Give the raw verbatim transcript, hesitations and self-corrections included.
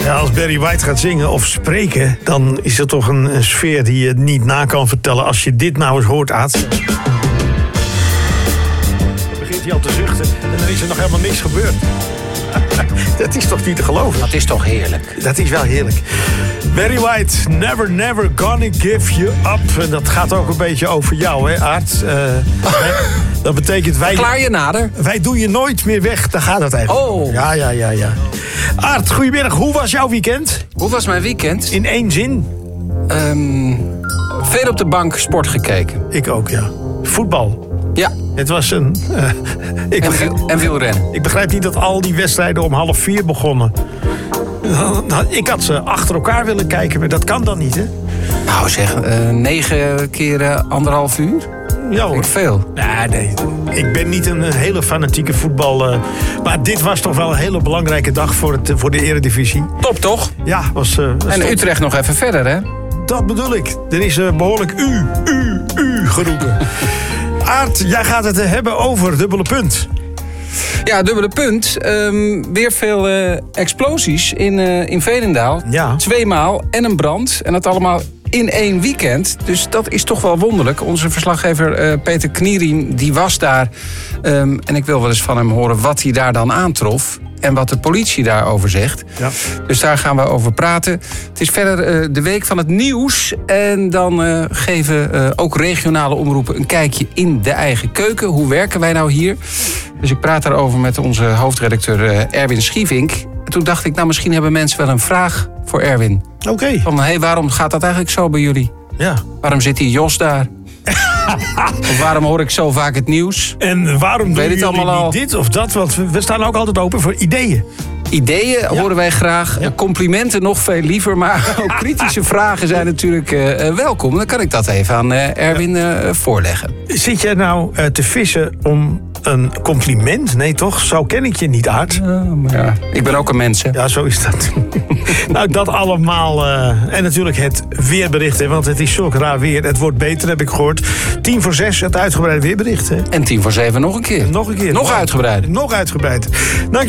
Ja, als Barry White gaat zingen of spreken, dan is er toch een, een sfeer die je niet na kan vertellen als je dit nou eens hoort, Aad. Dan begint hij al te zuchten en dan is er nog helemaal niks gebeurd. Dat is toch niet te geloven? Dat is toch heerlijk? Dat is wel heerlijk. Barry White, never, never gonna give you up. En dat gaat ook een beetje over jou, hè, Aart? Uh, dat betekent wij... Klaar je nader? Wij doen je nooit meer weg, daar gaat het eigenlijk. Oh. Ja, ja, ja, ja. Aart, goedemiddag. Hoe was jouw weekend? Hoe was mijn weekend? In één zin? Um, veel op de bank sport gekeken. Ik ook, ja. Voetbal. Ja. Het was een... Uh, ik en, begrijp, en wielrennen. Ik begrijp niet dat al die wedstrijden om half vier begonnen. Nou, ik had ze achter elkaar willen kijken, maar dat kan dan niet, hè? Nou zeg, uh, negen keer uh, anderhalf uur? Ja hoor. Ik veel. Nee, nee, ik ben niet een hele fanatieke voetbal. Uh, maar dit was toch wel een hele belangrijke dag voor, het, voor de Eredivisie. Top toch? Ja, was... Uh, was en top. Utrecht nog even verder, hè? Dat bedoel ik. Er is uh, behoorlijk u, u, u geroepen. Aart, jij gaat het hebben over dubbele punt. Ja, dubbele punt. Um, weer veel uh, explosies in, uh, in Veenendaal. Ja. Tweemaal en een brand. En dat allemaal in één weekend. Dus dat is toch wel wonderlijk. Onze verslaggever uh, Peter Knieriem, die was daar. Um, en ik wil wel eens van hem horen wat hij daar dan aantrof. En wat de politie daarover zegt. Ja. Dus daar gaan we over praten. Het is verder uh, de week van het nieuws. En dan uh, geven uh, ook regionale omroepen een kijkje in de eigen keuken. Hoe werken wij nou hier? Dus ik praat daarover met onze hoofdredacteur uh, Erwin Schievink. En toen dacht ik, nou misschien hebben mensen wel een vraag voor Erwin. Oké. Okay. Van, hé, hey, waarom gaat dat eigenlijk zo bij jullie? Ja. Waarom zit die Jos daar? Of waarom hoor ik zo vaak het nieuws? En waarom doen jullie niet al... dit of dat? Want we staan ook altijd open voor ideeën. Ideeën ja. horen wij graag. Ja. Complimenten nog veel liever. Maar ook kritische vragen zijn natuurlijk uh, welkom. Dan kan ik dat even aan uh, Erwin uh, voorleggen. Zit jij nou uh, te vissen om een compliment? Nee, toch? Zo ken ik je niet, Aart. Ja, maar ja, ik ben ook een mens, hè? Ja, zo is dat. Nou, dat allemaal. Uh, en natuurlijk het weerbericht, hè, want het is zulk raar weer. Het wordt beter, heb ik gehoord. Tien voor zes, het uitgebreide weerbericht. Hè? En tien voor zeven nog een keer. Nog een keer. Nog uitgebreider. Nog uitgebreid. Dank